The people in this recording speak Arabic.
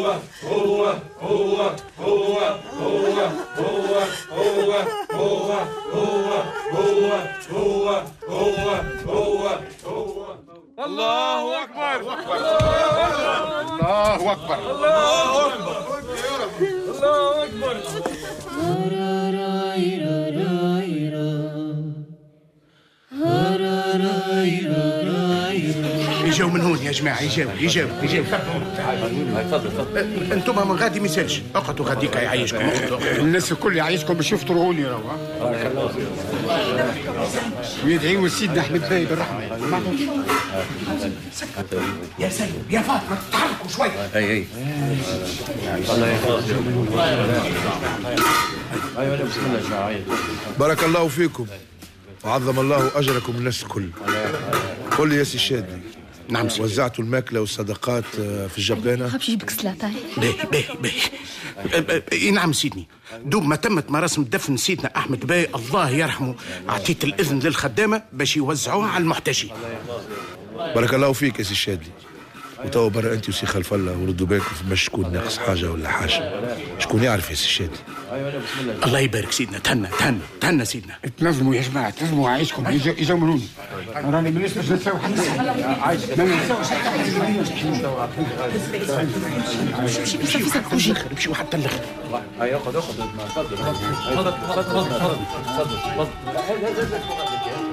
الله أكبر. الله أكبر. الله أكبر. الله أكبر. يجوا من هون يا جماعة، يجوا. تفضل. انتم من غادي ميسالش، اقعدوا غاديك يعيشكم. الناس الكل يعيشكم باش يفطروني راهو. ويدعيوا سيدنا احمد باي بالرحمة. يا سيد يا فاطمة تحركوا شوي. اي بسم الله جماعة. بارك الله فيكم وعظم الله أجركم الناس الكل. قل لي يا سي الشادي. نعم سيدي. وزعتوا الماكلة والصدقات في الجبانة؟ حابش يجيبك سلاطة. باهي. نعم سيدني، دوب ما تمت مراسم دفن سيدنا أحمد باي الله يرحمه أعطيت الإذن للخدامة باش يوزعوها على المحتاجين. بارك الله فيك يا سي الشادي. وتوا برا انت وسي خلف الله وردوا بالكم فما شكون ناقص حاجه ولا حاجه، شكون يعرف يا سي الشادي. الله يبارك سيدنا. تهنى سيدنا. تنظموا يا جماعة، تنظموا عايشكم. يجوا من هون. راني ما نسمعش نساو حتى ما نساوش حتى نمشيو حتى الاخر. هيا اخذ تفضل.